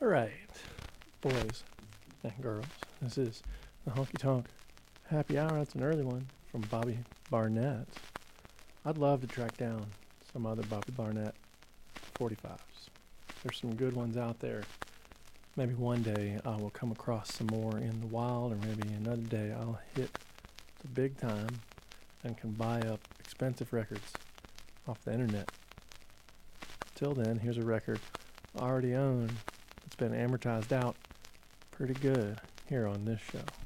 Alright, boys and girls, this is the Honky Tonk Happy Hour. That's an early one from Bobby Barnett. I'd love to track down some other Bobby Barnett 45s. There's some good ones out there. Maybe one day I will come across some more in the wild, or maybe another day I'll hit the big time and can buy up expensive records off the internet. Till then, here's a record I already own. It's been amortized out pretty good here on this show.